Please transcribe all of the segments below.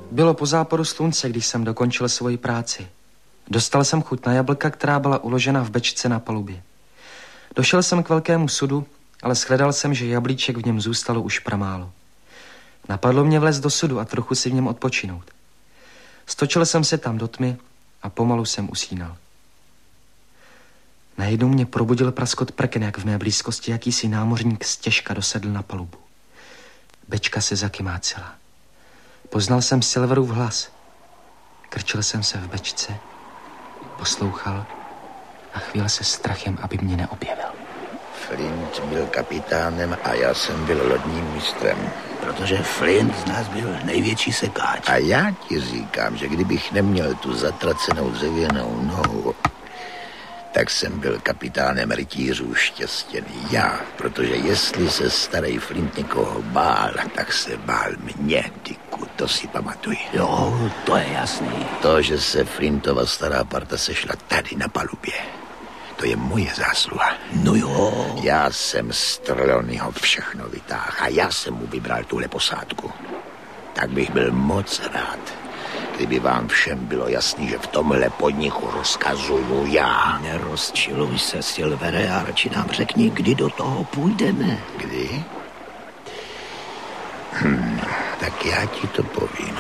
Bylo po západu slunce, když jsem dokončil svoji práci. Dostal jsem chuť na jablka, která byla uložena v bečce na palubě. Došel jsem k velkému sudu, ale shledal jsem, že jablíček v něm zůstalo už pramálo. Napadlo mě vlézt do sudu a trochu si v něm odpočinout. Stočil jsem se tam do tmy a pomalu jsem usínal. Najednou mě probudil praskot prken, jak v mé blízkosti jakýsi námořník stěžka dosedl na palubu. Bečka se zakymácela. Poznal jsem Silverův hlas. Krčil jsem se v bečce, poslouchal a chvíl se strachem, aby mě neobjevil. Flint byl kapitánem a já jsem byl lodním mistrem. Protože Flint z nás byl největší sekáč. A já ti říkám, že kdybych neměl tu zatracenou dřevěnou nohu, tak jsem byl kapitánem rytířů štěstěný já, protože jestli se starý Flint někoho bál, tak se bál mě, Dicku, to si pamatuj. Jo, to je jasný. To, že se Flintova stará parta sešla tady na palubě, to je moje zásluha. No jo. Já jsem z Trelawneyho všechno vytáhl a já jsem mu vybral tuhle posádku. Tak bych byl moc rád, kdyby vám všem bylo jasný, že v tomhle podniku rozkazuju já. Nerozčiluj se, Silvere, a radši nám řekni, kdy do toho půjdeme. Kdy? Tak já ti to povím.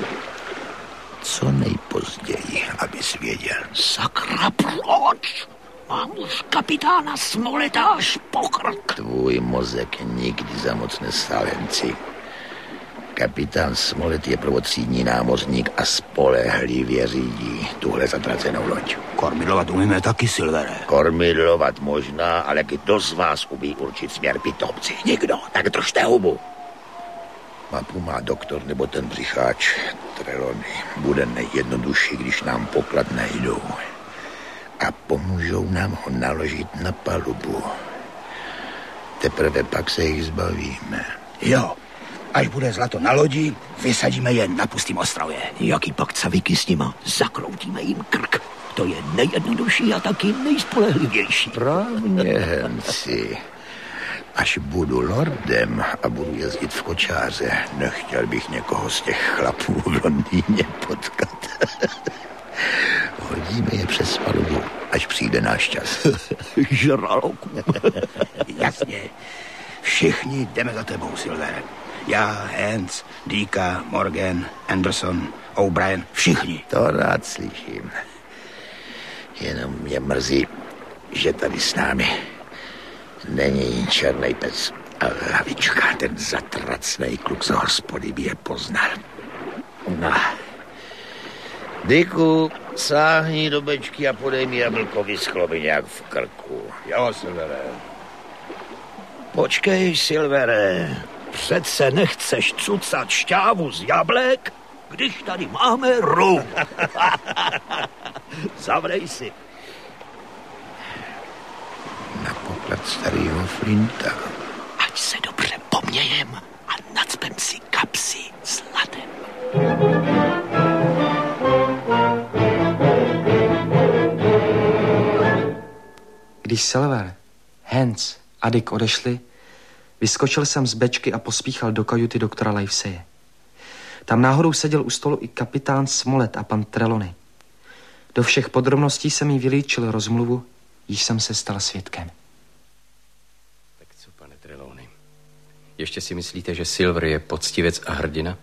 Co nejpozději, abys věděl. Sakra, proč? Mám už kapitána Smoleta až po krk. Tvůj mozek nikdy za moc nestál, Henci. Kapitán Smolet je prvotřídní námořník a spolehlivě řídí tuhle zatracenou loď. Kormidlovat umíme taky, Silvere. Kormidlovat možná, ale kdo z vás umí určit směr pitomci? Nikdo, tak držte hubu. Mapu má doktor nebo ten břicháč Trelawney. Bude nejjednodušší, když nám poklad najdou. A pomůžou nám ho naložit na palubu. Teprve pak se jich zbavíme. Jo. Až bude zlato na lodi, vysadíme je na pustým ostrově. Jaký pak caviky s nima? Zakroutíme jim krk. To je nejjednodušší a taky nejspolehlivější. Právně, Henci. Až budu lordem a budu jezdit v kočáře, nechtěl bych někoho z těch chlapů v Londýně potkat. Hodíme je přes palubu, až přijde náš čas. Žraloku. Jasně. Všichni jdeme za tebou, Silver. Já, Hans, Dika, Morgan, Anderson, O'Brien, všichni. To rád slyším. Jenom mě mrzí, že tady s námi není černý pes. A hlavička, ten zatracnej kluk z hospody by je poznal. No. Diku, sáhni do bečky a podej mi jablkovi skloby nějak v krku. Jo, Silvere. Počkej, Silvere. Přece nechceš cucat šťávu z jablek, když tady máme rum. Zavrej si. Na poklad starého Flinta. Ať se dobře pomějem a nacpem si kapsy zlatem. Když Silver, Hans a Dick odešli, vyskočil jsem z bečky a pospíchal do kajuty doktora Liveseye. Tam náhodou seděl u stolu i kapitán Smolet a pan Trelawney. Do všech podrobností jsem jí vylíčil rozmluvu, již jsem se stal svědkem. Tak co, pane Trelawney? Ještě si myslíte, že Silver je poctivec a hrdina?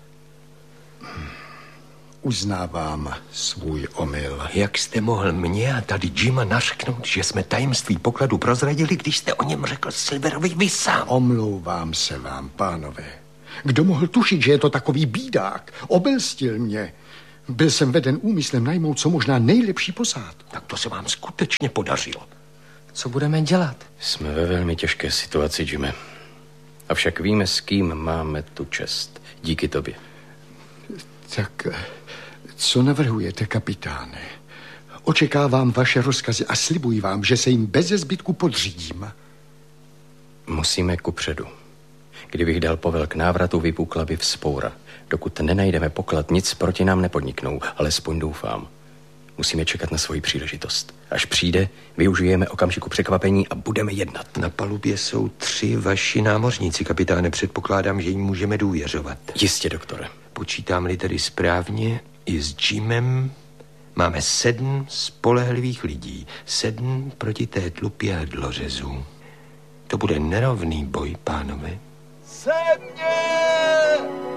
Uznávám svůj omyl. Jak jste mohl mě a tady Jima nařknout, že jsme tajemství pokladu prozradili, když jste o něm řekl Silverovi vy sám? Omlouvám se vám, pánové. Kdo mohl tušit, že je to takový bídák? Obelstil mě. Byl jsem veden úmyslem najmout co možná nejlepší posádku. Tak to se vám skutečně podařilo. Co budeme dělat? Jsme ve velmi těžké situaci, Jime. Avšak víme, s kým máme tu čest. Díky tobě. Tak co navrhujete, kapitáne? Očekávám vaše rozkazy a slibuji vám, že se jim beze zbytku podřídím. Musíme kupředu. Kdybych dal povel k návratu, vypukla by vzpoura. Dokud nenajdeme poklad, nic proti nám nepodniknou, alespoň doufám. Musíme čekat na svoji příležitost. Až přijde, využijeme okamžiku překvapení a budeme jednat. Na palubě jsou 3 vaši námořníci, kapitáne. Předpokládám, že jim můžeme důvěřovat. Jistě, doktore. Počítám-li tedy správně, i s Jimem máme 7 spolehlivých lidí. 7 proti té tlupě hrdlořezů. To bude nerovný boj, pánové. Země!